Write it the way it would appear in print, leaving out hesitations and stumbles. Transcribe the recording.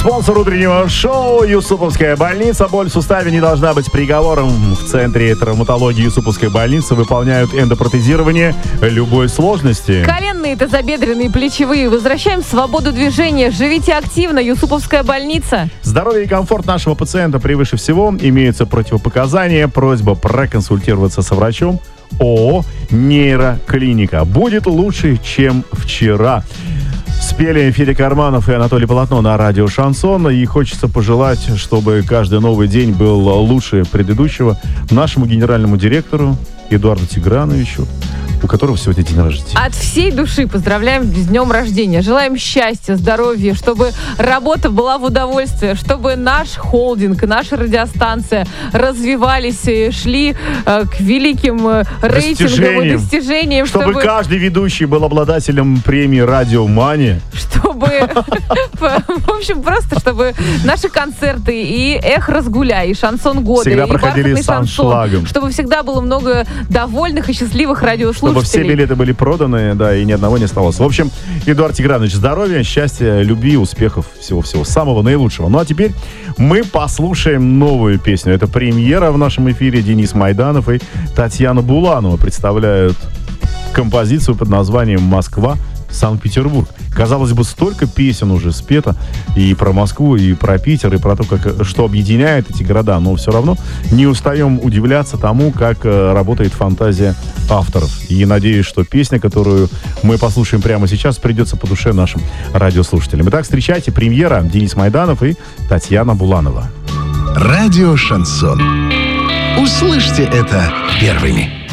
Спонсор утреннего шоу — Юсуповская больница. Боль в суставе не должна быть приговором. В Центре травматологии Юсуповской больницы выполняют эндопротезирование любой сложности. Коленные, тазобедренные, плечевые. Возвращаем свободу движения. Живите активно. Юсуповская больница. Здоровье и комфорт нашего пациента превыше всего. Имеются противопоказания. Просьба проконсультироваться со врачом. ООО «Нейроклиника». Будет лучше, чем вчера. Спели Федя Карманов и Анатолий Полотно на радио «Шансон». И хочется пожелать, чтобы каждый новый день был лучше предыдущего, нашему генеральному директору Эдуарду Тиграновичу, у которого сегодня день рождения. От всей души поздравляем с днем рождения. Желаем счастья, здоровья, чтобы работа была в удовольствие, чтобы наш холдинг, наша радиостанция развивались и шли к великим рейтингам и достижениям. Чтобы каждый ведущий был обладателем премии «Радио Мани». Чтобы, в общем, просто чтобы наши концерты и «Эх, разгуляй», и «Шансон года», всегда и проходили «Бархатный с шансон», аншлагом. чтобы всегда было много довольных и счастливых радиослушателей. Чтобы все билеты были проданы, да, и ни одного не осталось. В общем, Эдуард Тигранович, здоровья, счастья, любви, успехов, всего-всего самого наилучшего. Ну а теперь мы послушаем новую песню. Это премьера в нашем эфире. Денис Майданов и Татьяна Буланова представляют композицию под названием «Москва, Санкт-Петербург». Казалось бы, столько песен уже спето и про Москву, и про Питер, и про то, что объединяет эти города, но все равно не устаем удивляться тому, как работает фантазия авторов. И надеюсь, что песня, которую мы послушаем прямо сейчас, придется по душе нашим радиослушателям. Итак, встречайте, премьера: Денис Майданов и Татьяна Буланова. Радио «Шансон». Услышьте это первыми.